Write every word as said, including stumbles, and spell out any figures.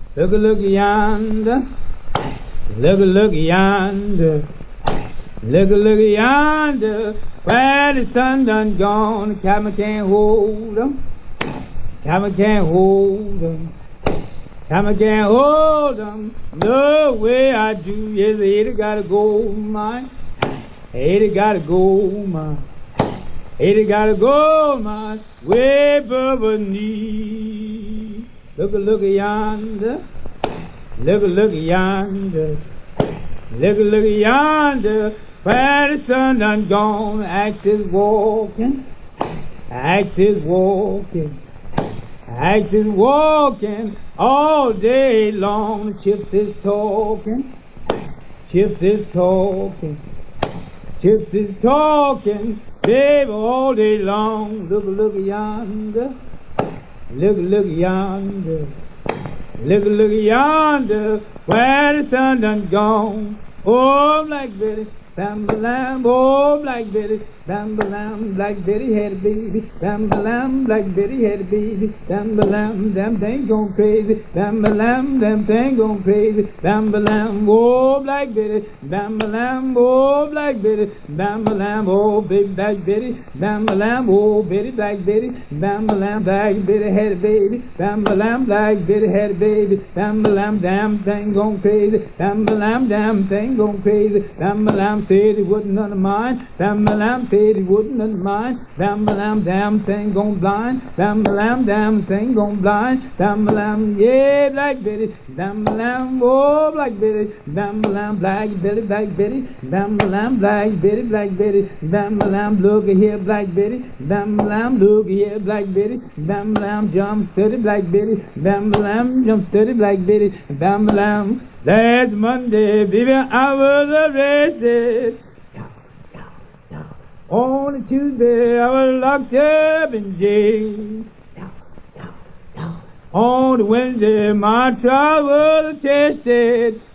Look, look yonder. Look, look yonder. Look, look yonder. Where the sun done gone, the cabin can't hold 'em. Cabin can't hold 'em. Cabin can't hold 'em. No way I do. Yes, they gotta go, mine. Hey, they gotta go, mine. Hey, they gotta go, mine. Way above her knee. Look, look yonder. Look, look yonder. Look, look yonder. Where the sun done gone, axe is walking. Axe is walking. Axe is walking all day long. Chips is talking. Chips is talking. Chips is talking, babe, all day long. Look, look yonder. Look, look yonder. Look, look yonder. Where the sun done gone. Oh, Black Betty, bam-ba-lam, oh, Black Betty, bam-ba-lam, Black Betty had a baby, bam-ba-lam, Black Betty had a baby, bam-ba-lam, them thing gone crazy, bam-ba-lam, them thing gone crazy, bam-ba-lam, oh, Black Betty, bam-ba-lam, oh, Black Betty, bam-ba-lam, oh, big Black Betty, bam-ba-lam, oh, Betty, Black Betty, bam-ba-lam, Black Betty had a baby, bam-ba-lam, Black Betty had a baby, bam-ba-lam, damn thing gone crazy, bam-ba-lam, damn thing gone crazy, bam-ba-lam, said he wouldn't none of mine, bam-ba-lam, said he wouldn't none of mine, bam-ba-lam, damn thing gone blind, bam-ba-lam, damn thing gone blind, bam-ba-lam, yeah, Black Betty, bam-ba-lam, oh, Black Betty, bam-ba-lam, Black Betty, Black Betty, bam-ba-lam, Black Betty, Black Betty, bam-ba-lam, look here, Black Betty, bam-ba-lam, look here, Black Betty, bam-ba-lam, jump steady, Black Betty, bam-ba-lam, jump steady, Black Betty, bam-ba-lam. Last Monday, baby, I was arrested. On a Tuesday, I was locked up in jail. On a Wednesday, my trial was attested.